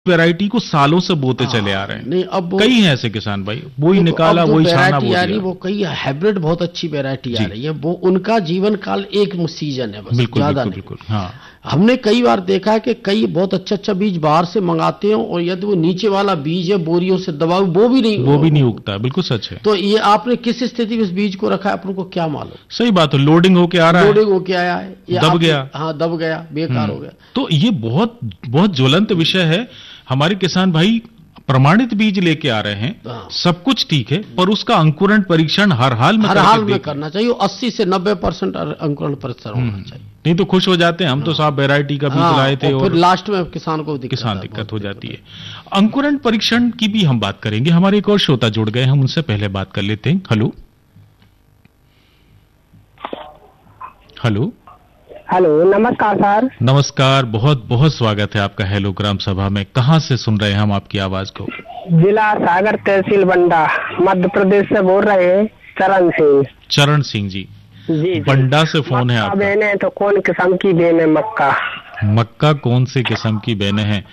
Variety को सालों से बोते चले आ रहे हैं। नहीं, अब कई हैं ऐसे किसान भाई, वही निकाला वही छाना बो दिया। वो कई हाइब्रिड बहुत अच्छी वैरायटी आ रही है, वो उनका जीवन काल एक सीजन है बस, ज्यादा नहीं। बिल्कुल, हाँ। हमने कई बार देखा है कि कई बहुत अच्छा बीज बाहर से मंगाते हैं और यदि वो नीचे वाला बीज है बोरियों से दबा वो भी नहीं उगता। बिल्कुल सच है। तो ये आपने किस स्थिति में इस बीज को रखा है अपन को क्या मालूम। सही बात है, लोडिंग होके आ रहा है, लोडिंग होके आया है, दब गया। हाँ, दब गया, बेकार हो गया। तो ये बहुत बहुत ज्वलंत विषय है। हमारे किसान भाई प्रमाणित बीज लेके आ रहे हैं, सब कुछ ठीक है, पर उसका अंकुरण परीक्षण हर हाल में करना चाहिए। 80 से 90% अंकुरण परीक्षण होना चाहिए, नहीं तो खुश हो जाते हैं हम तो साहब वैरायटी का बीज लाए थे और फिर लास्ट में किसान को दिक्कत हो जाती है। अंकुरण परीक्षण की भी हम बात करेंगे। हमारे एक और श्रोता जुड़ गए, हम उनसे पहले बात कर लेते हैं। हेलो हेलो हेलो, नमस्कार सर। नमस्कार, बहुत बहुत स्वागत है आपका हेलो ग्राम सभा में। कहाँ से सुन रहे हैं हम आपकी आवाज को? जिला सागर, तहसील बंडा, मध्य प्रदेश से बोल रहे हैं। चरण सिंह जी। जी, बंडा से फोन है आपका। बेने तो कौन किस्म की बेने मक्का कौन से किस्म की बेने हैं?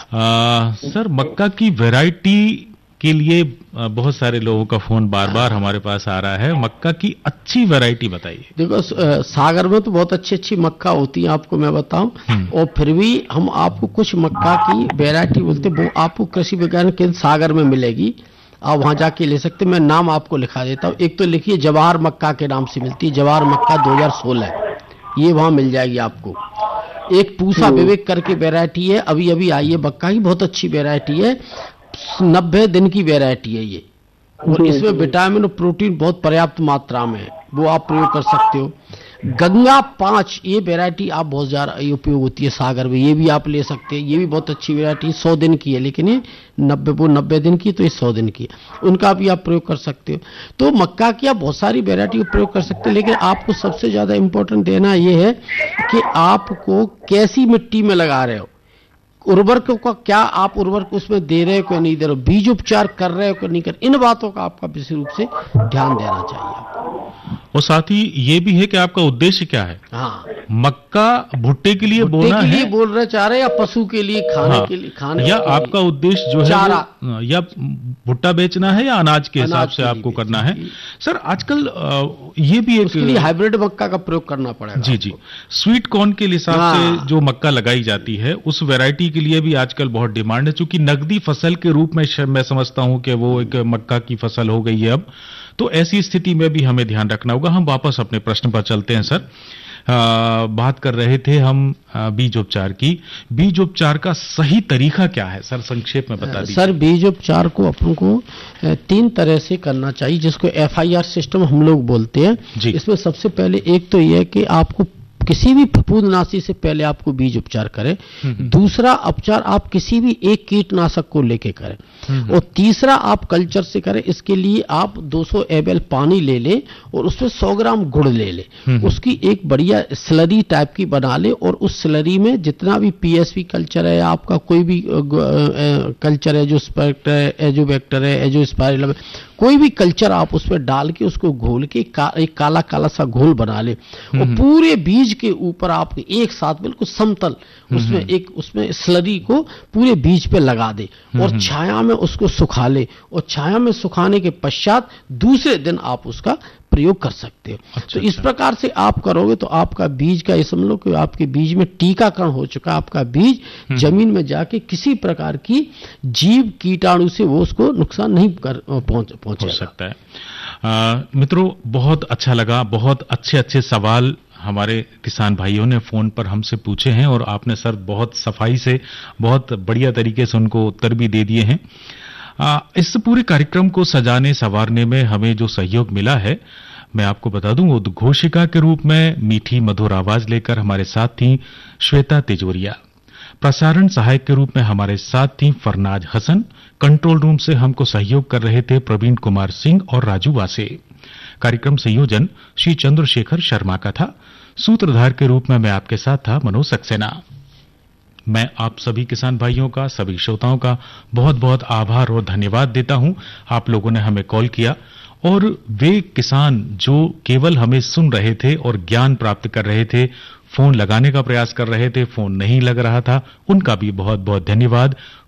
सर, मक्का की वैरायटी के लिए बहुत सारे लोगों का फोन बार बार हमारे पास आ रहा है। मक्का की अच्छी वैरायटी बताइए। देखो, सागर में तो बहुत अच्छी मक्का होती है, आपको मैं बताऊं। और फिर भी हम आपको कुछ मक्का की वैरायटी बोलते, वो आपको कृषि विज्ञान केंद्र सागर में मिलेगी, आप वहां जाके ले सकते। मैं नाम आपको लिखा देता हूँ। एक तो लिखिए जवाहर मक्का के नाम से मिलती है, जवाहर मक्का 2016, ये वहां मिल जाएगी आपको। एक पूसा विवेक करके वैरायटी है, अभी अभी आई है मक्का की, बहुत अच्छी वैरायटी है, 90 दिन की वैरायटी है ये, और इसमें विटामिन और प्रोटीन बहुत पर्याप्त मात्रा में है, वो आप प्रयोग कर सकते हो। गंगा 5 ये वैरायटी आप बहुत ज्यादा उपयोग होती है सागर में, ये भी आप ले सकते हैं। ये भी बहुत अच्छी वैरायटी 100 दिन की है, लेकिन ये 90 दिन की, तो ये 100 दिन की है, उनका भी आप प्रयोग कर सकते हो। तो मक्का की आप बहुत सारी वैरायटी प्रयोग कर सकते हैं, लेकिन आपको सबसे ज्यादा इंपॉर्टेंट देना ये है कि आपको कैसी मिट्टी में लगा रहे हो, उर्वरकों का क्या आप उर्वरक उसमें दे रहे हो कि नहीं दे रहे हो, बीज उपचार कर रहे हो कि नहीं कर, इन बातों का आपका विशेष रूप से ध्यान देना चाहिए। और साथ ही ये भी है कि आपका उद्देश्य क्या है। हाँ, मक्का भुट्टे के लिए बोना है, लिए बोल रहे चाह रहे, या पशु के लिए खाने के लिए, खाने या आपका उद्देश्य जो चारा, है या भुट्टा बेचना है या अनाज के हिसाब से आपको करना है। सर, आजकल ये भी उसके लिए हाइब्रिड मक्का का प्रयोग करना पड़ेगा। जी, स्वीट कॉर्न के हिसाब से जो मक्का लगाई जाती है, उस वैरायटी के लिए भी आजकल बहुत डिमांड है। चूंकि नकदी फसल के रूप में मैं समझता हूं कि वो एक मक्का की फसल हो गई है अब, तो ऐसी स्थिति में भी हमें ध्यान रखना होगा। हम वापस अपने प्रश्न पर चलते हैं। सर, बात कर रहे थे हम बीज उपचार की। बीज उपचार का सही तरीका क्या है सर, संक्षेप में बता दीजिए। सर, बीज उपचार को अपन को 3 तरह से करना चाहिए, जिसको FIR सिस्टम हम लोग बोलते हैं। इसमें सबसे पहले एक तो यह है कि आपको किसी भी फफूंदनाशी से पहले आपको बीज उपचार करें। दूसरा उपचार आप किसी भी एक कीटनाशक को लेके करें, और तीसरा आप कल्चर से करें। इसके लिए आप 200 ml पानी ले लें और उसमें 100 ग्राम गुड़ ले लें, उसकी एक बढ़िया स्लरी टाइप की बना ले, और उस स्लरी में जितना भी PSP कल्चर है, आपका कोई भी कल्चर है, जो स्पेक्टर है, एजोबैक्टर है, एजोस्पाइरलम, कोई भी कल्चर आप उसमें डाल के उसको घोल के एक काला काला सा घोल बना ले, और पूरे बीज के ऊपर आप एक साथ बिल्कुल समतल उसमें स्लरी को पूरे बीज पे लगा दे, और छाया में उसको सुखा ले, और छाया में सुखाने के पश्चात दूसरे दिन आप उसका प्रयोग कर सकते हो। तो इस प्रकार से आप करोगे तो आपका बीज का, ये समझ लो कि आपके बीज में टीकाकरण हो चुका, आपका बीज जमीन में जाके किसी प्रकार की जीव कीटाणु से वो उसको नुकसान नहीं पहुंच सकता है। मित्रों, बहुत अच्छा लगा, बहुत अच्छे सवाल हमारे किसान भाइयों ने फोन पर हमसे पूछे हैं, और आपने सर बहुत सफाई से, बहुत बढ़िया तरीके से उनको उत्तर भी दे दिए हैं। इस पूरे कार्यक्रम को सजाने संवारने में हमें जो सहयोग मिला है, मैं आपको बता दूं, उद्घोषिका के रूप में मीठी मधुर आवाज लेकर हमारे साथ थी श्वेता तिजोरिया। प्रसारण सहायक के रूप में हमारे साथ थी फरनाज हसन। कंट्रोल रूम से हमको सहयोग कर रहे थे प्रवीण कुमार सिंह और राजू वासे। कार्यक्रम संयोजन श्री चंद्रशेखर शर्मा का था। सूत्रधार के रूप में मैं आपके साथ था मनोज सक्सेना। मैं आप सभी किसान भाइयों का, सभी श्रोताओं का बहुत बहुत आभार और धन्यवाद देता हूं। आप लोगों ने हमें कॉल किया, और वे किसान जो केवल हमें सुन रहे थे और ज्ञान प्राप्त कर रहे थे, फोन लगाने का प्रयास कर रहे थे, फोन नहीं लग रहा था, उनका भी बहुत बहुत धन्यवाद।